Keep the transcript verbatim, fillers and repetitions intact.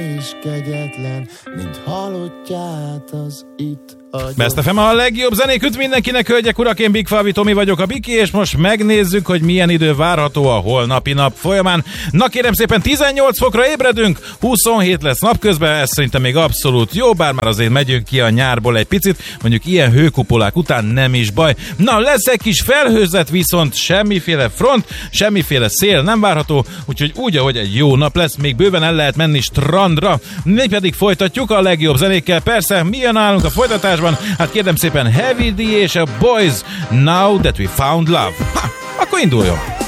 és kegyetlen, mint halottját az itt agyom. Best ef em a legjobb zenék üt mindenkinek, hölgyek, urak, én Big Falvi Tomi vagyok, a Biki, és most megnézzük, hogy milyen idő várható a holnapi nap folyamán. Na kérem szépen, tizennyolc fokra ébredünk, huszonhét lesz napközben, ez szerintem még abszolút jó, bár már azért megyünk ki a nyárból egy picit, mondjuk ilyen hőkupolák után nem is baj. Na, lesz egy kis felhőzet, viszont semmiféle front, semmiféle szél nem várható, úgyhogy úgy, ahogy egy jó nap lesz, még bőven el lehet menni strandra. Mi pedig folytatjuk a legjobb zenékkel, persze, milyen állunk a folytatásban? Hát kérem szépen, Heavy D és a Boys, Now That We Found Love. Ha, akkor induljon!